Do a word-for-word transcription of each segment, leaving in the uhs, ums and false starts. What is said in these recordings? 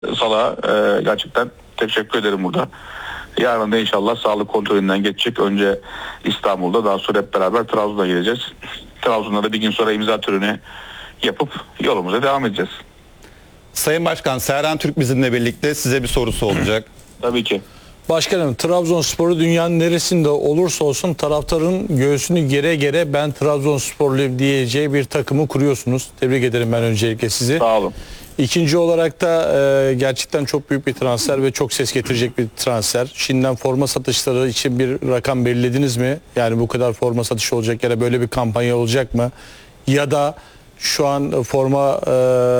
Salah'a e, gerçekten teşekkür ederim burada. Yarın da inşallah sağlık kontrolünden geçecek. Önce İstanbul'da, daha sonra hep beraber Trabzon'a gideceğiz. Trabzon'da da bir gün sonra imza töreni yapıp yolumuza devam edeceğiz. Sayın Başkan, Serhan Türk bizimle birlikte, size bir sorusu olacak. Tabii ki. Başkanım, Trabzonspor'u dünyanın neresinde olursa olsun taraftarın göğsünü gere gere ben Trabzonsporluyum diyeceği bir takımı kuruyorsunuz. Tebrik ederim ben öncelikle sizi. Sağ olun. İkinci olarak da e, gerçekten çok büyük bir transfer ve çok ses getirecek bir transfer. Şimdiden forma satışları için bir rakam belirlediniz mi? Yani bu kadar forma satışı olacak ya da böyle bir kampanya olacak mı? Ya da şu an forma e,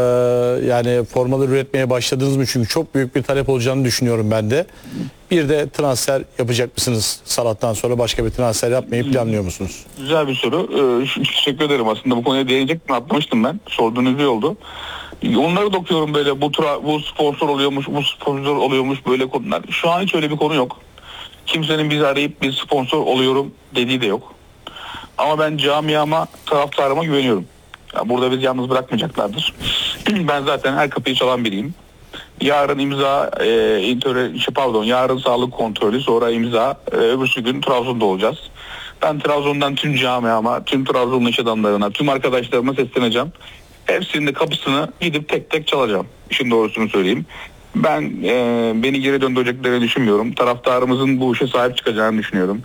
yani formaları üretmeye başladınız mı? Çünkü çok büyük bir talep olacağını düşünüyorum ben de. Bir de transfer yapacak mısınız? Salat'tan sonra başka bir transfer yapmayı planlıyor musunuz? Güzel bir soru. Ee, teşekkür ederim. Aslında bu konuya değinecektim, atlamıştım ben. Sorduğunuz iyi oldu. Onları da okuyorum böyle, bu tura, bu sponsor oluyormuş, bu sponsor oluyormuş, böyle konular. Şu an hiç öyle bir konu yok. Kimsenin bizi arayıp bir sponsor oluyorum dediği de yok. Ama ben camiama, taraftarıma güveniyorum. Ya burada bizi yalnız bırakmayacaklardır. Ben zaten her kapıyı çalan biriyim. Yarın imza, e, inter, pardon, yarın sağlık kontrolü, sonra imza, e, öbürsü gün Trabzon'da olacağız. Ben Trabzon'dan tüm camiama, tüm Trabzon'un iş adamlarına, tüm arkadaşlarıma sesleneceğim. Hepsinin de kapısını gidip tek tek çalacağım. İşin doğrusunu söyleyeyim. Ben e, beni geri döndüreceklerini düşünmüyorum. Taraftarımızın bu işe sahip çıkacağını düşünüyorum.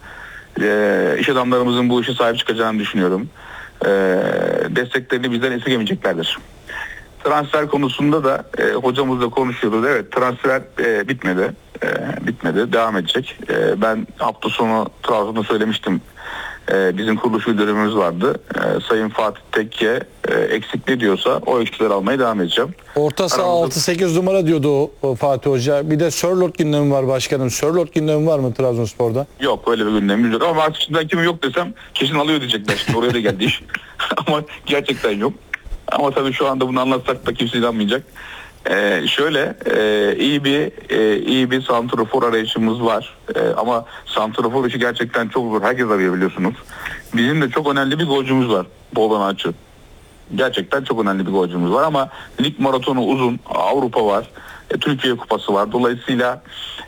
E, iş adamlarımızın bu işe sahip çıkacağını düşünüyorum. E, desteklerini bizden esirgemeyeceklerdir. Transfer konusunda da e, hocamızla konuşuyoruz. Evet, transfer e, bitmedi. E, bitmedi. Devam edecek. E, ben hafta sonu Trabzon'da söylemiştim. Ee, bizim kuruluş müdürümüz vardı. Ee, Sayın Fatih Tekke e, eksik ne diyorsa o eksikleri almaya devam edeceğim. Orta saha Aramızda... altı sekiz numara diyordu o, o Fatih Hoca. Bir de Sörloth gündemi var başkanım. Sörloth gündemi var mı Trabzonspor'da? Yok, öyle bir gündemimiz yok. Ama artık şimdiden kimin yok desem kesin alıyor diyecekler. Şimdi oraya da geldi iş. Ama gerçekten yok. Ama tabii şu anda bunu anlatsak da kimse inanmayacak. Ee, şöyle e, iyi bir e, iyi bir santrafor arayışımız var. E, ama santrafor işi gerçekten çok zor. Herkes arıyor, biliyorsunuz. Bizim de çok önemli bir golcümüz var. Boğdan Açı. Gerçekten çok önemli bir golcümüz var ama lig maratonu uzun. Avrupa var. E, Türkiye Kupası var. Dolayısıyla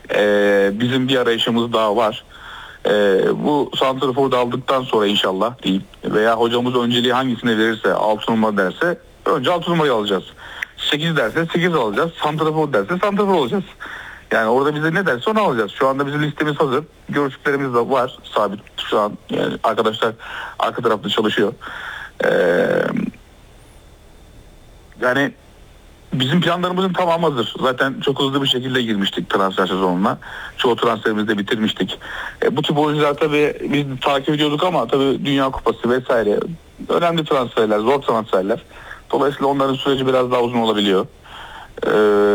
e, bizim bir arayışımız daha var. E, bu santraforu da aldıktan sonra inşallah diyeyim, veya hocamız önceliği hangisine verirse, altı numara derse önce altı numarayı alacağız. sekiz derse sekiz alacağız. Santrafor derse santrafor olacağız. Yani orada bize ne derse onu alacağız. Şu anda bizim listemiz hazır. Görüşlerimiz de var. Sabit şu an. Yani arkadaşlar arka tarafta çalışıyor. Ee, yani bizim planlarımızın tamamı hazır. Zaten çok hızlı bir şekilde girmiştik transfer sezonuna. Çoğu transferimizi de bitirmiştik. E, bu tip oyuncular tabii biz takip ediyorduk ama tabii Dünya Kupası vesaire önemli transferler, zor transferler. Dolayısıyla onların süreci biraz daha uzun olabiliyor. Ee,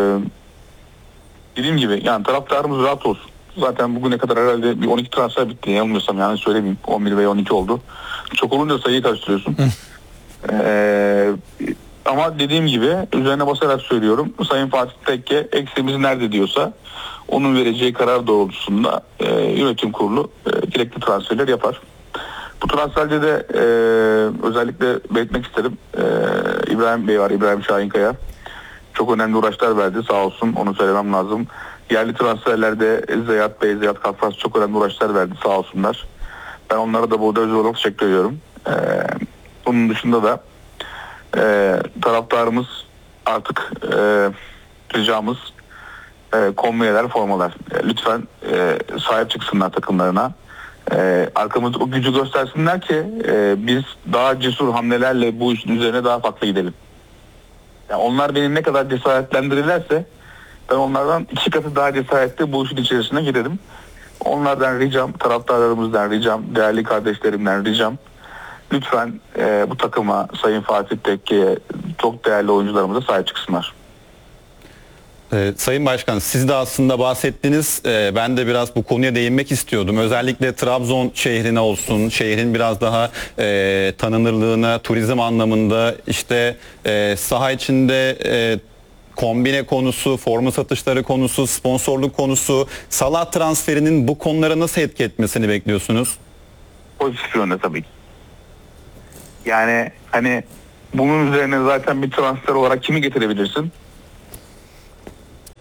dediğim gibi yani taraftarımız rahat olsun. Zaten bugüne kadar herhalde bir on iki transfer bitti. Yanılmıyorsam, yani söylemeyeyim. on bir veya on iki oldu. Çok olunca sayıyı karıştırıyorsun. ee, ama dediğim gibi üzerine basarak söylüyorum. Sayın Fatih Tekke eksiğimiz nerede diyorsa onun vereceği karar doğrultusunda e, yönetim kurulu e, gerekli transferler yapar. Bu transferde de e, özellikle belirtmek isterim. E, İbrahim Bey var, İbrahim Şahinkaya. Çok önemli uğraşlar verdi, sağ olsun, onu söylemem lazım. Yerli transferlerde Zeyat Bey, Zeyat Kafkas çok önemli uğraşlar verdi, sağ olsunlar. Ben onlara da burada özel olarak teşekkür ediyorum. E, bunun dışında da e, taraftarımız artık e, ricamız e, konveyeler, formalar. E, lütfen e, sahip çıksınlar takımlarına. Ee, arkamızda o gücü göstersinler ki e, biz daha cesur hamlelerle bu işin üzerine daha farklı gidelim. Yani onlar beni ne kadar cesaretlendirirlerse ben onlardan iki katı daha cesaretli bu işin içerisine gidelim. Onlardan ricam, taraftarlarımızdan ricam, değerli kardeşlerimden ricam, lütfen e, bu takıma, Sayın Fatih Tekke'ye, çok değerli oyuncularımıza sahip çıksınlar. Ee, Sayın Başkan, siz de aslında bahsettiniz. Ee, ben de biraz bu konuya değinmek istiyordum. Özellikle Trabzon şehrine olsun, şehrin biraz daha e, tanınırlığına, turizm anlamında, işte e, saha içinde e, kombine konusu, forma satışları konusu, sponsorluk konusu, Salah transferinin bu konulara nasıl etki etmesini bekliyorsunuz? Pozitif yönde tabii ki. Yani hani bunun üzerine zaten bir transfer olarak kimi getirebilirsin?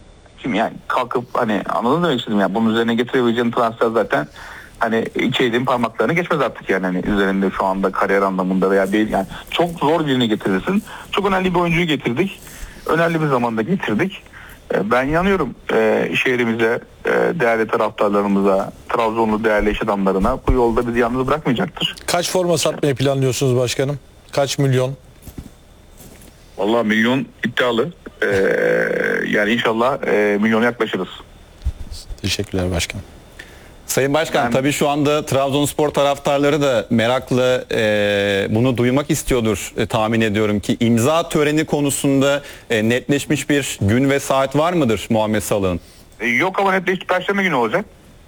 kim yani kalkıp hani anladın mı demek istedim yani bunun üzerine getirebileceğin transfer zaten hani iki elin parmaklarını geçmez artık yani hani üzerinde şu anda kariyer anlamında veya değil yani çok zor birini getirirsin. Çok önemli bir oyuncuyu getirdik. Önemli bir zamanda getirdik. Ben yanıyorum e, şehrimize, e, değerli taraftarlarımıza, Trabzonlu değerli iş adamlarına bu yolda bizi yalnız bırakmayacaktır. Kaç forma satmayı planlıyorsunuz başkanım? Kaç milyon? Vallahi milyon iddialı. E, yani inşallah e, milyona yaklaşırız. Teşekkürler başkanım. Sayın Başkan, Ben- tabii şu anda Trabzonspor taraftarları da merakla e, bunu duymak istiyordur e, tahmin ediyorum ki imza töreni konusunda e, netleşmiş bir gün ve saat var mıdır Muhammed Salah'ın? E, yok ama netleşti. Perşembe günü olacak.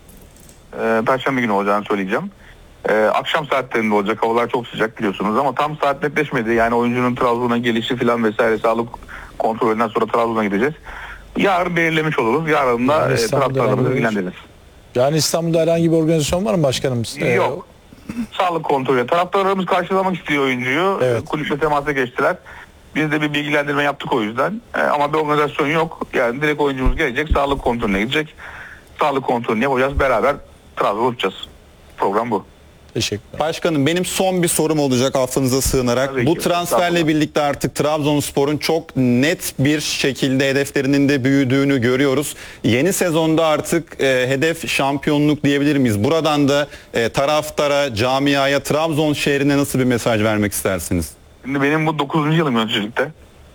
E, Perşembe günü olacağını söyleyeceğim. E, akşam saatlerinde olacak. Havalar çok sıcak biliyorsunuz ama tam saat netleşmedi. Yani oyuncunun Trabzon'a gelişi falan vesaire sağlık kontrolünden sonra Trabzon'a gideceğiz. Yarın belirlemiş oluruz. Yarın da Yani e, İstanbul'da taraftarlarımızı herhangi bir- ilgilendiririz. Yani İstanbul'da herhangi bir organizasyon var mı başkanım? Ee, Yok. Sağlık kontrolü. Taraftarlarımız karşılamak istiyor oyuncuyu. Evet. Kulüple temasa geçtiler. Biz de bir bilgilendirme yaptık o yüzden. Ee, ama bir organizasyon yok. Yani direkt oyuncumuz gelecek. Sağlık kontrolüne gidecek. Sağlık kontrolünü yapacağız. Beraber Trabzon'a uçacağız. Program bu. Teşekkürler. Başkanım, benim son bir sorum olacak affınıza sığınarak. Tabii Bu ki, transferle estağfurullah. birlikte artık Trabzonspor'un çok net bir şekilde hedeflerinin de büyüdüğünü görüyoruz. Yeni sezonda artık e, hedef şampiyonluk diyebilir miyiz? Buradan da e, taraftara, camiaya, Trabzon şehrine nasıl bir mesaj vermek istersiniz? Şimdi benim bu dokuzuncu yılım yöneticilikte.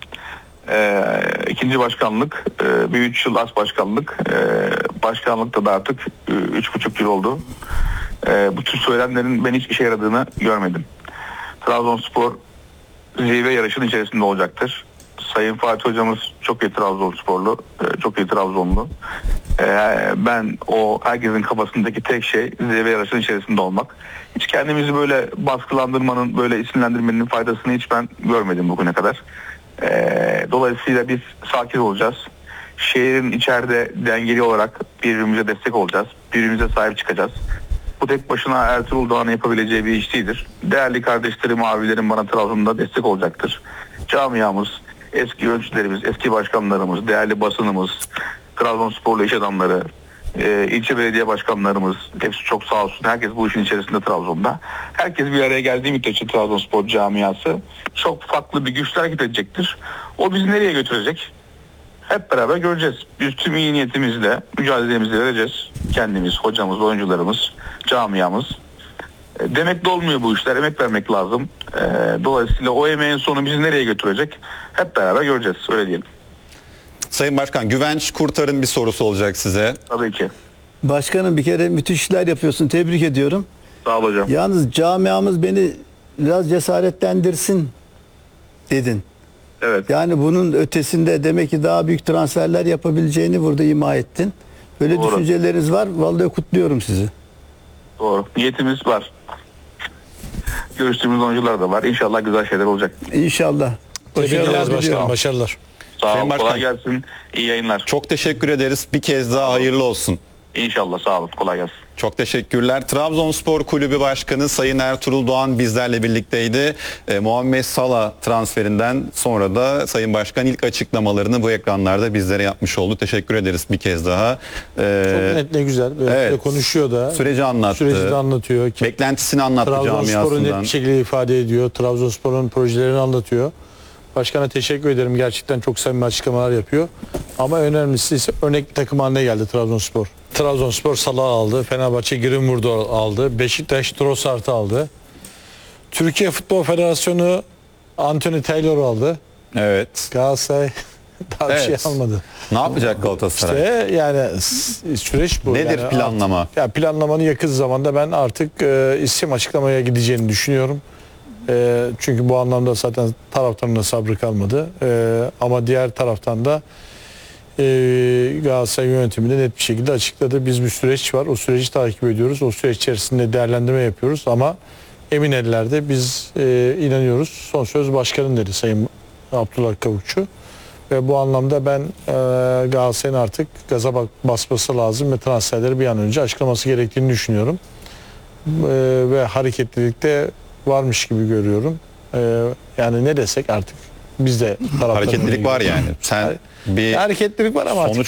Ee, ikinci başkanlık, e, bir üç yıl as başkanlık. Ee, başkanlıkta da artık e, üç buçuk yıl oldu. Ee, bu tür söylemlerin ben hiç işe yaradığını görmedim. Trabzonspor zirve yarışının içerisinde olacaktır. Sayın Fatih hocamız çok iyi Trabzonsporlu, e, çok iyi Trabzonlu. Ee, ben o herkesin kafasındaki tek şey zirve yarışının içerisinde olmak. Hiç kendimizi böyle baskılandırmanın, böyle isimlendirmenin faydasını hiç ben görmedim bugüne kadar. Ee, dolayısıyla biz sakin olacağız. Şehrin içeride dengeli olarak birbirimize destek olacağız. Birbirimize sahip çıkacağız. Bu tek başına Ertuğrul Doğan'ın yapabileceği bir iş değildir. Değerli kardeşlerim, abilerim bana Trabzon'da destek olacaktır. Camiamız, eski yöneticilerimiz, eski başkanlarımız, değerli basınımız, Trabzonsporlu iş adamları, e, ilçe belediye başkanlarımız hepsi çok sağ olsun. Herkes bu işin içerisinde Trabzon'da. Herkes bir araya geldiği müddetçe Trabzonspor camiası çok farklı bir güçle hareket edecektir. O bizi nereye götürecek? Hep beraber göreceğiz. Biz tüm iyi niyetimizle mücadelemizi vereceğiz. Kendimiz, hocamız, oyuncularımız, camiamız. E, Demek de olmuyor bu işler. Emek vermek lazım. E, dolayısıyla o emeğin sonu bizi nereye götürecek? Hep beraber göreceğiz. Öyle diyelim. Sayın Başkan, Güvenç Kurtar'ın bir sorusu olacak size. Tabii ki. Başkanım bir kere müthiş işler yapıyorsun. Tebrik ediyorum. Sağ ol hocam. Yalnız camiamız beni biraz cesaretlendirsin dedin. Evet. Yani bunun ötesinde demek ki daha büyük transferler yapabileceğini burada ima ettin. Böyle Doğru. düşünceleriniz var. Vallahi kutluyorum sizi. Doğru. Niyetimiz var. Görüştüğümüz oyuncular da var. İnşallah güzel şeyler olacak. İnşallah. Teşekkürler Başarılar başkanım. diliyorum. Başarılar. Sağ Sayın ol. Başkan. Kolay gelsin. İyi yayınlar. Çok teşekkür ederiz. Bir kez daha hayırlı olsun. İnşallah. Sağ olun. Kolay gelsin. Çok teşekkürler. Trabzonspor Kulübü Başkanı Sayın Ertuğrul Doğan bizlerle birlikteydi. E, Muhammed Salah transferinden sonra da Sayın Başkan ilk açıklamalarını bu ekranlarda bizlere yapmış oldu. Teşekkür ederiz bir kez daha. E, Çok net, ne güzel. Böyle evet. konuşuyor da. Süreci anlattı. Süreci de anlatıyor. Ki Beklentisini anlattı Trabzonspor'u net camiasından. bir şekilde ifade ediyor. Trabzonspor'un projelerini anlatıyor. Başkana teşekkür ederim. Gerçekten çok samimi açıklamalar yapıyor. Ama önemlisi ise örnek bir takım haline geldi Trabzonspor. Trabzonspor Salah'ı aldı. Fenerbahçe Giresun'u aldı. Beşiktaş Trossard'ı aldı. Türkiye Futbol Federasyonu Anthony Taylor'u aldı. Evet. Galatasaray daha bir Evet. şey almadı. Ne yapacak Galatasaray? İşte yani s- süreç bu. Nedir Yani planlama? Artık, ya planlamanın yakın zamanda ben artık e, isim açıklamaya gideceğini düşünüyorum. E, çünkü bu anlamda zaten taraftarın da sabrı kalmadı. E, ama diğer taraftan da e, Galatasaray yönetimi de net bir şekilde açıkladı. Biz bir süreç var. O süreci takip ediyoruz. O süreç içerisinde değerlendirme yapıyoruz ama emin ellerde biz e, inanıyoruz. Son söz başkanın dedi Sayın Abdullah Kavukçu. Ve bu anlamda ben e, Galatasaray'ın artık gaza bak, basması lazım ve transferleri bir an önce açıklaması gerektiğini düşünüyorum. E, ve hareketlilikte varmış gibi görüyorum. E, yani ne desek artık biz de taraftarın Hareketlilik önüne var gidiyoruz. yani. Sen bir Hareketlilik var ama artık sonuç